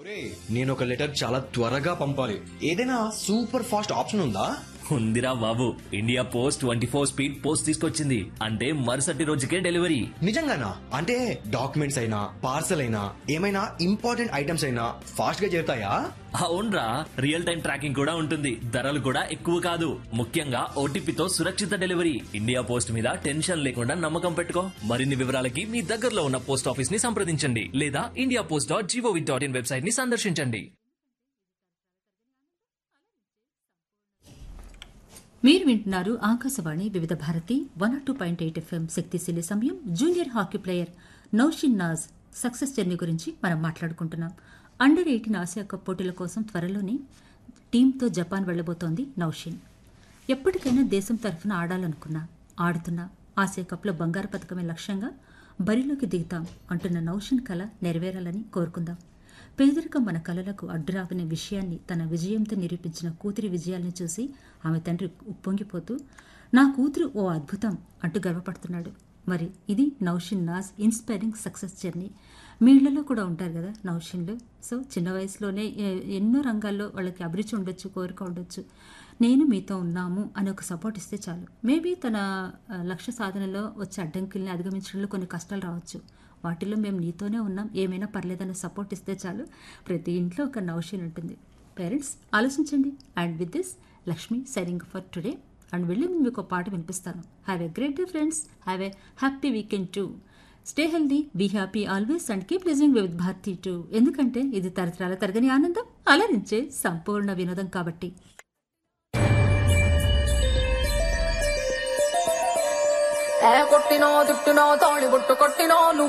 నేను ఒక లెటర్ చాలా త్వరగా పంపాలి. ఏదైనా సూపర్ ఫాస్ట్ ఆప్షన్ ఉందా? ఉందిరా బాబు, ఇండియా పోస్ట్ 24 స్పీడ్ పోస్ట్ తీసుకొచ్చింది. అంటే మరుసటి రోజుకే డెలివరీ. నిజంగానా? అంటే డాక్యుమెంట్స్ అయినా పార్సల్ అయినా ఏమైనా ఇంపార్టెంట్ ఐటమ్స్ అయినా ఫాస్ట్ గా చేరుతాయా? అవునరా, రియల్ టైం ట్రాకింగ్ కూడా ఉంటుంది. ధరలు కూడా ఎక్కువ కాదు. ముఖ్యంగా ఓటీపీతో సురక్షిత డెలివరీ. ఇండియా పోస్ట్ మీద టెన్షన్ లేకుండా నమ్మకం పెట్టుకో. మరిన్ని వివరాలకి మీ దగ్గరలో ఉన్న పోస్ట్ ఆఫీస్ ని సంప్రదించండి లేదా indiapost.gov.in వెబ్సైట్ ని సందర్శించండి. మీరు వింటున్నారు ఆకాశవాణి వివిధ భారతి 102.8 FM శక్తిశీలి సమయం. Junior hockey player Naushin Naaz success journey గురించి మనం మాట్లాడుకుంటున్నాం. అండర్-18 ఆసియా కప్ పోటీల కోసం త్వరలోనే టీంతో జపాన్ వెళ్లబోతోంది నౌషిన్. ఎప్పటికైనా దేశం తరఫున ఆడుతున్నా ఆసియా కప్లో బంగారు పథకమే లక్ష్యంగా బరిలోకి దిగుతాం అంటున్న నౌషిన్ కల నెరవేరాలని కోరుకుందాం. పేదరికం మన కలలకు అడ్డురావనే విషయాన్ని తన విజయంతో నిరూపించిన కూతురి విజయాలను చూసి ఆమె తండ్రి ఉప్పొంగిపోతూ నా కూతురు ఓ అద్భుతం అంటూ గర్వపడుతున్నాడు. మరి ఇది Naushin Naaz inspiring success journey. మీ ఇళ్లలో కూడా ఉంటారు కదా నౌషిన్లు. సో చిన్న వయసులోనే ఎన్నో రంగాల్లో వాళ్ళకి అభిరుచి ఉండొచ్చు, కోరిక ఉండొచ్చు. నేను మీతో ఉన్నాము అని ఒక సపోర్ట్ ఇస్తే చాలు. మేబీ తన లక్ష్య సాధనలో వచ్చే అడ్డంకుల్ని అధిగమించడంలో కొన్ని కష్టాలు రావచ్చు. వాటిల్లో మేము నీతోనే ఉన్నాం, ఏమైనా పర్లేదని సపోర్ట్ ఇస్తే చాలు. ప్రతి ఇంట్లో ఒక నౌషిన్ ఉంటుంది. పేరెంట్స్ ఆలోచించండి. And with this Lakshmi signing for today. And వెళ్ళి మీకు పాట వినిపిస్తాను. Have a great day friends. Have a happy weekend two. Stay healthy, be happy always and keep listening with Bharati two. ఎందుకంటే ఇది తరతరాల తరగని ఆనందం, అలరించే సంపూర్ణ వినోదం కాబట్టి. కొట్టినో తిట్టినో తాళి బొట్టు కొట్టినో